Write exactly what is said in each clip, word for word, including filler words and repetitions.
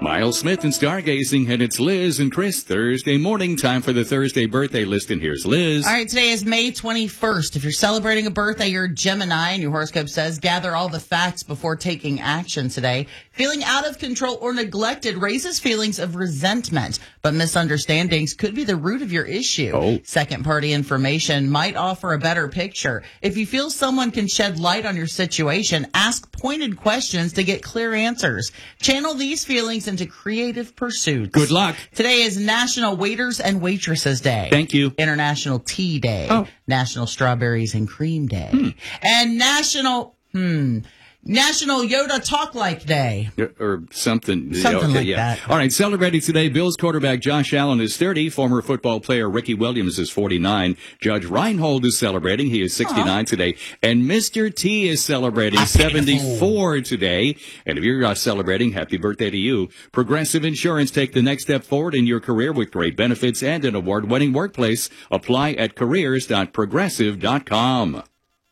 Miles Smith and Stargazing, and it's Liz and Chris. Thursday morning, time for the Thursday birthday list, and here's Liz. All right, today is May twenty-first. If you're celebrating a birthday, you're a Gemini, and your horoscope says gather all the facts before taking action today. Feeling out of control or neglected raises feelings of resentment, but misunderstandings could be the root of your issue. Oh. Second party information might offer a better picture. If you feel someone can shed light on your situation, ask pointed questions to get clear answers. Channel these feelings into creative pursuits. Good luck. Today is National Waiters and Waitresses Day. Thank you. International Tea Day. Oh. National Strawberries and Cream Day. Hmm. And National, hmm, National Yoda Talk Like Day. Or something. Something okay, like yeah. that. All right, celebrating today, Bills quarterback Josh Allen is thirty. Former football player Ricky Williams is forty-nine. Judge Reinhold is celebrating. He is sixty-nine uh-huh. today. And Mister T is celebrating That's seventy-four beautiful. Today. And if you're uh, celebrating, happy birthday to you. Progressive Insurance, take the next step forward in your career with great benefits and an award-winning workplace. Apply at careers dot progressive dot com.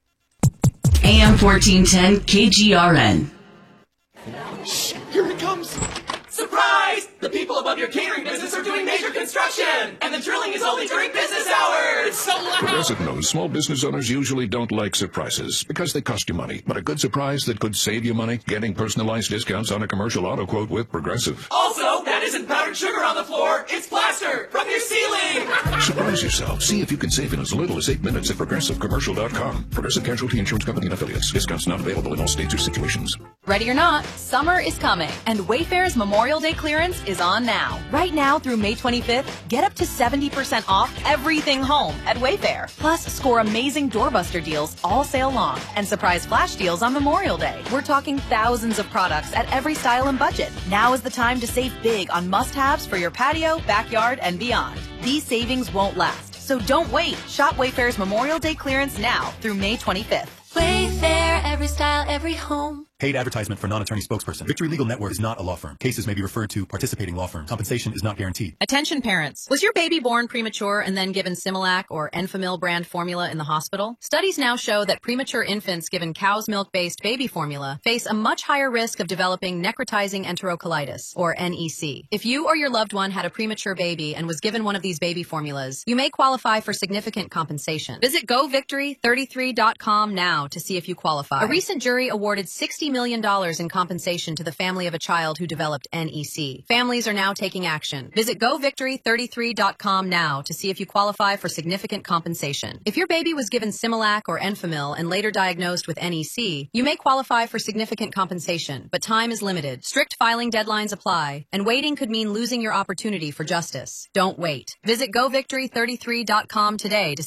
A M fourteen ten K G R N. Shh, here it comes. Surprise! The people above your catering business are doing major construction, and the drilling is only during business hours. So loud. Progressive knows small business owners usually don't like surprises because they cost you money. But a good surprise that could save you money? Getting personalized discounts on a commercial auto quote with Progressive. Also, that isn't powdered sugar on the floor. It's plaster from your ceiling. Surprise yourself. See if you can save in as little as eight minutes at progressive commercial dot com. Progressive Casualty Insurance Company and Affiliates. Discounts not available in all states or situations. Ready or not, summer is coming, and Wayfair's Memorial Day clearance is on now. Right now through May twenty-fifth, get up to seventy percent off everything home at Wayfair. Plus, score amazing doorbuster deals all sale long and surprise flash deals on Memorial Day. We're talking thousands of products at every style and budget. Now is the time to save big on must-haves for your patio, backyard, and beyond. These savings won't last, so don't wait. Shop Wayfair's Memorial Day clearance now through May twenty-fifth. Wayfair, every style, every home. Paid advertisement for non-attorney spokesperson. Victory Legal Network is not a law firm. Cases may be referred to participating law firms. Compensation is not guaranteed. Attention parents. Was your baby born premature and then given Similac or Enfamil brand formula in the hospital? Studies now show that premature infants given cow's milk-based baby formula face a much higher risk of developing necrotizing enterocolitis, or N E C. If you or your loved one had a premature baby and was given one of these baby formulas, you may qualify for significant compensation. Visit go victory thirty-three dot com now to see if you qualify. A recent jury awarded sixty million dollars in compensation to the family of a child who developed N E C. Families are now taking action. Visit go victory thirty-three dot com now to see if you qualify for significant compensation. If your baby was given Similac or Enfamil and later diagnosed with N E C, you may qualify for significant compensation, but time is limited. Strict filing deadlines apply, and waiting could mean losing your opportunity for justice. Don't wait. Visit go victory thirty-three dot com today to